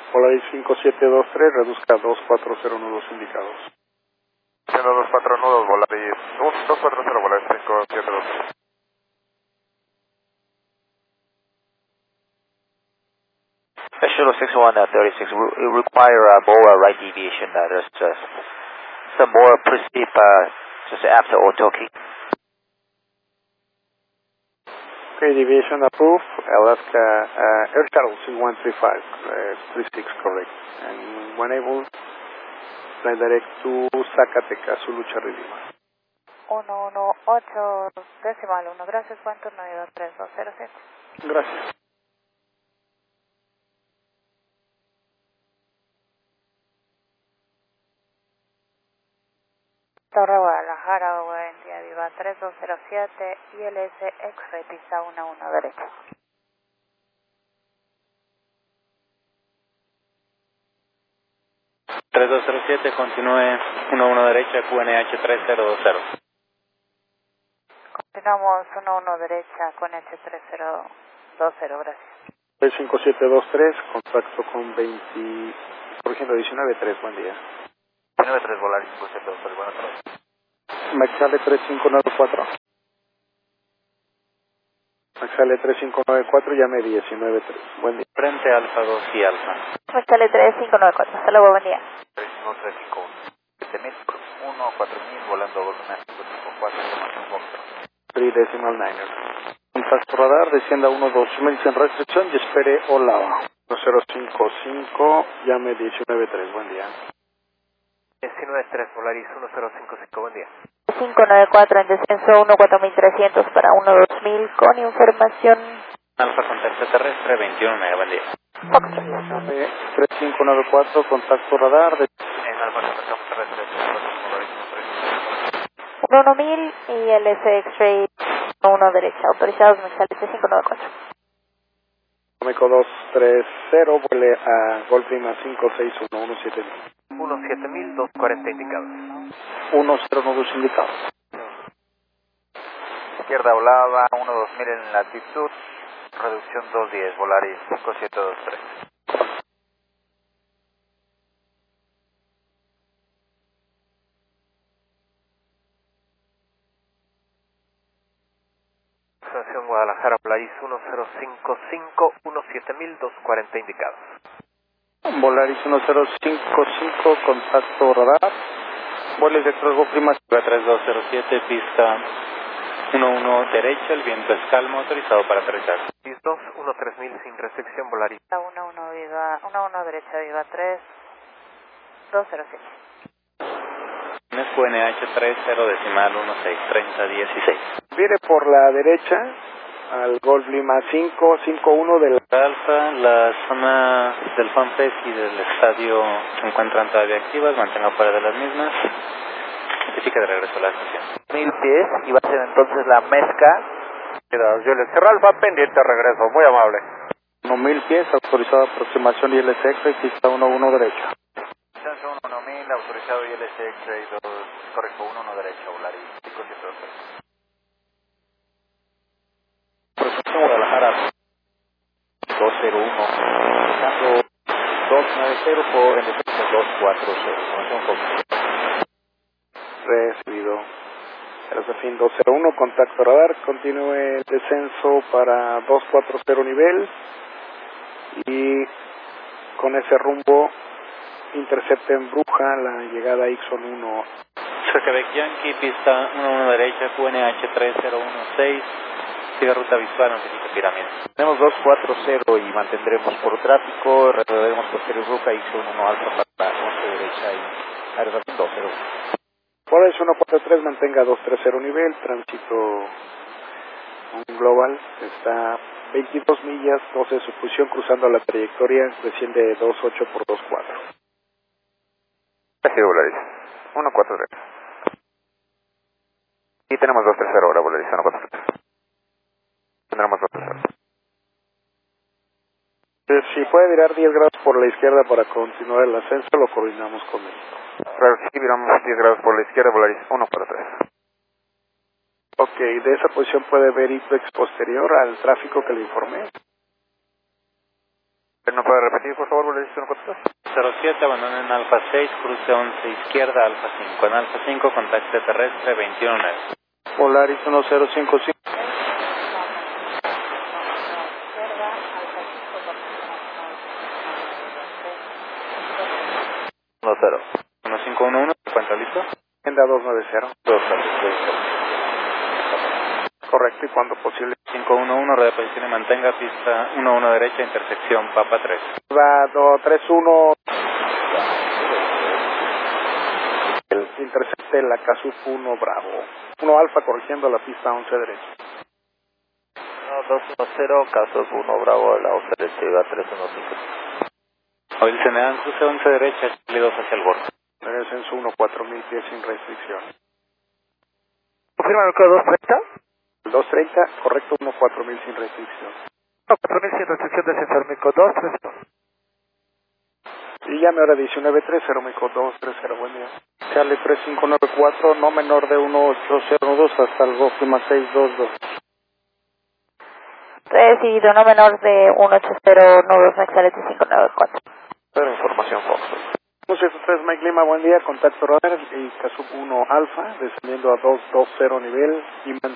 Polaris 5723, reduzca 240 nudos indicados. Siendo 24 nudos, Volaris 240, Volaris 5723. Special 6136, we require more right deviation. There's just some more precip just after auto key. Okay, deviation approved. Alaska Air Shuttle C135, 36 correct. And when able, fly direct to Zacatecas, Zulu Charlie Lima. 118.1, gracias, buen turno, iba 3207. Gracias. Torre Guadalajara, buen día, viva 3207, ILS X-Ray, pista 11 derecha. (3207) continúe 11 derecha, QNH 3020. Continuamos 11 derecha, QNH 3020, gracias. 5723, contacto con 20, corrigiendo 193, buen día. 93 Volaris 5723, buenas tardes. Maxale 3594. Maxale 3594, llame 193, buen día. Frente Alfa 2 y Alfa. Maxale 3594, hasta luego, buen día. 35351, 7000, 4000, volando 25554, información Foxtrot. 3 decimal niner. Contacto radar, descienda 12000 sin restricción y espere Olava. 1055, llame 193, buen día. 193, Volaris 1055, buen día. 594 en descenso 14300 para 12000 con información. Alfa contacto terrestre 21, buen día. Foxtrot. Llame 3594, contacto radar. En Alfa contacto terrestre, Volaris 1000 y ILS X-Ray 1 derecha, autorizados Maxale 3594. México 230, vuele a Golf Lima 561, 17000. 17000, 240 indicados. 10 nudos indicados. Izquierda volada, 12000 en latitud, reducción 210, Volaris 5723. Estación Guadalajara, Volaris 1055, 17000, 240 indicados. Volaris 1055, contacto radar. Vueles de Golf Lima 3207, pista 11 derecha, el viento es calmo, autorizado para aterrizar. 13000 sin restricción, Volaris. 11 viva, 11 derecha, viva 3207. QNH 30 decimal 163016. Viene por la derecha al Golf Lima 551 del Alfa, la zona del FanFest y del estadio se encuentran todavía activas, mantenga fuera de las mismas. Certifica de regreso a la estación. 1000 pies y va a ser entonces la mezcla. Yo le cerré Alfa, pendiente, regreso, muy amable. 1000 pies, autorizada aproximación ILSX y pista 11 derecha. Descenso 1000, autorizado ILS X-Ray 2, correcto, 11 derecha, Volaris 5723. Protección Guadalajara 201, cambio 290 por en defecto 240. Recibido. Aerofin 201, contacto radar, continúe el descenso para 240 nivel y con ese rumbo intercepte en Bruja la llegada a Ixon 1. Quebec Yankee, pista 11 derecha, QNH 3016. Sigue ruta visual, notifica pirámide. Tenemos 240 y mantendremos por tráfico, retrocederemos posterior ruta Ixon 1 alfa para 11 derecha y Aerofin 201. Polaris 143, mantenga 230 nivel, tránsito global, está 22 millas, 12 de su posición, cruzando la trayectoria, desciende 28 por 24. Recibe, Volaris 143. Y tenemos 230 ahora, Volaris 143. Tendremos 230. Si puede virar 10 grados por la izquierda para continuar el ascenso, lo coordinamos con él. Claro, sí, viramos 10 grados por la izquierda, Volaris 143. Ok, de esa posición puede ver IPEX posterior al tráfico que le informé. ¿No puede repetir, por favor? favor, Volaris 142. 07, abandonen Alfa 6, cruce 11 izquierda, Alfa 5. En Alfa 5, contacto terrestre 21 Polaris 1055. 10. 1511, ¿se encuentra listo? Agenda 290. 290. Correcto, y cuando posible. 511, reposición y mantenga pista 11 derecha, intersección Papa 3. Va 31. El intercepte la Casuf 1 Bravo. 1 Alfa corrigiendo la pista 11 derecha. 210, Casuf 1 Bravo, la 11 derecha, iba 315. Hoy se me dan cruce 11 derecha, salidos hacia el borde. En el censo 1, 4000 pies sin restricción. ¿Confirma el código 230? El 230, correcto, 1, 4000 sin restricción. 4000 sin restricción de sensor Mico 230. Y llame ahora 1930, Mico 230, buen día. Charlie 3594, no menor de 1802 hasta el Golf Lima 622. Recibido no menor de 18092, excelente 594. Pero información Fox. 163 Mike Lima, buen día, contacto radar y Casuf 1 Alfa, descendiendo a 220 nivel y